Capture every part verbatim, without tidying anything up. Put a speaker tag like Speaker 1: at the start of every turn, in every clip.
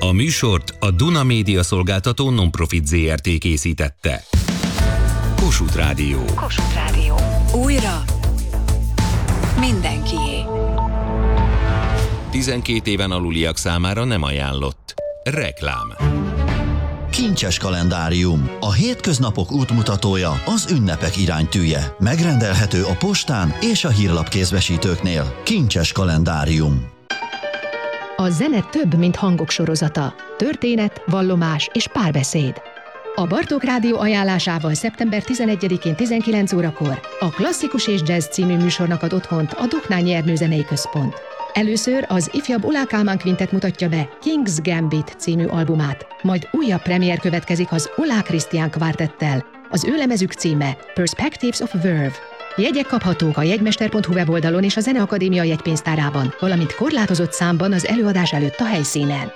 Speaker 1: A műsort a Duna Média Szolgáltató Nonprofit Zé Er Té készítette. Kossuth Rádió.
Speaker 2: Kossuth Rádió. Újra mindenkié.
Speaker 1: tizenkét éven aluliak számára nem ajánlott. Reklám.
Speaker 3: Kincses kalendárium. A hétköznapok útmutatója, az ünnepek iránytűje. Megrendelhető a postán és a hírlapkézbesítőknél. Kincses kalendárium.
Speaker 4: A zene több, mint hangok sorozata. Történet, vallomás és párbeszéd. A Bartók Rádió ajánlásával szeptember tizenegyedikén tizenkilenc órakor a Klasszikus és Jazz című műsornak ad otthont a Ducknány Ernő Zenei Központ. Először az ifjabb Ullá Kálmán Quintet mutatja be King's Gambit című albumát, majd újabb premier következik az Ullá Krisztián Kvártettel. Az ő lemezük címe Perspectives of Verve. Jegyek kaphatók a jegymester pont hu weboldalon és a Zeneakadémia jegypénztárában, valamint korlátozott számban az előadás előtt a helyszínen.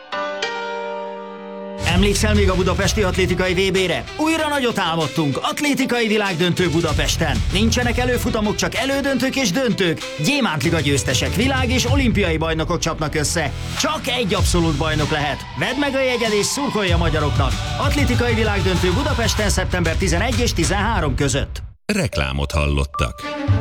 Speaker 5: Emlékszel még a budapesti atlétikai vé bére? Újra nagyot álmodtunk, atlétikai világdöntő Budapesten. Nincsenek előfutamok, csak elődöntők és döntők. Gyémántliga győztesek, világ- és olimpiai bajnokok csapnak össze. Csak egy abszolút bajnok lehet. Vedd meg a jegyed és szurkolj a magyaroknak. Atlétikai világdöntő Budapesten szeptember tizenegy és tizenhárom között.
Speaker 1: Reklámot hallottak.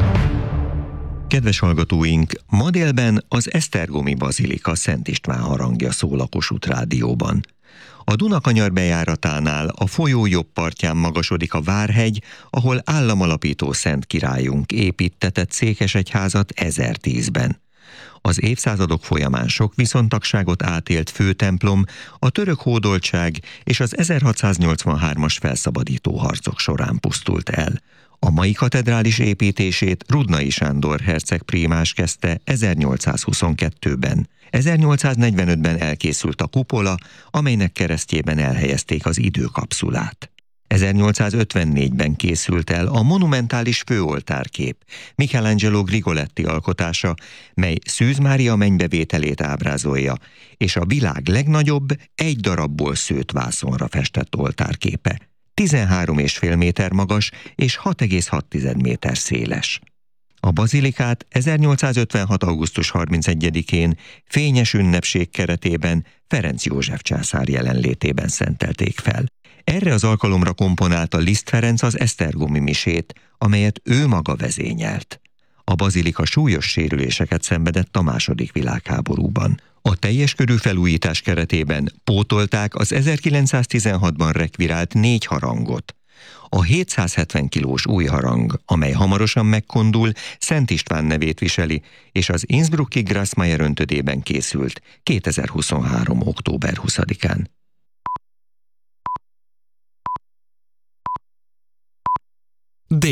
Speaker 6: Kedves hallgatóink, ma délben az Esztergomi Bazilika Szent István harangja szól a Kossuth Rádióban. A Dunakanyar bejáratánál a folyó jobb partján magasodik a Várhegy, ahol államalapító Szent Királyunk építtetett székesegyházat ezertízben. Az évszázadok folyamán sok viszontagságot átélt főtemplom a török hódoltság és az ezerhatszáznyolcvanhármas felszabadító harcok során pusztult el. A mai katedrális építését Rudnai Sándor herceg prímás kezdte ezernyolcszázhuszonkettőben. ezernyolcszáznegyvenötben elkészült a kupola, amelynek keresztjében elhelyezték az időkapszulát. ezernyolcszázötvennégyben készült el a monumentális főoltárkép, Michelangelo Grigoletti alkotása, mely Szűz Mária mennybevételét ábrázolja, és a világ legnagyobb, egy darabból szőtt vászonra festett oltárképe. tizenhárom egész öt méter magas és hat egész hat méter széles. A bazilikát ezernyolcszázötvenhat. augusztus harmincegyedikén fényes ünnepség keretében Ferenc József császár jelenlétében szentelték fel. Erre az alkalomra komponálta Liszt Ferenc az esztergomi misét, amelyet ő maga vezényelt. A bazilika súlyos sérüléseket szenvedett a második világháborúban. A teljes körű felújítás keretében pótolták az ezerkilencszáztizenhatban rekvirált négy harangot. A hétszázhetven kilós új harang, amely hamarosan megkondul, Szent István nevét viseli, és az Innsbrucki Grassmayer öntödében készült kétezer-huszonhárom. október huszadikán.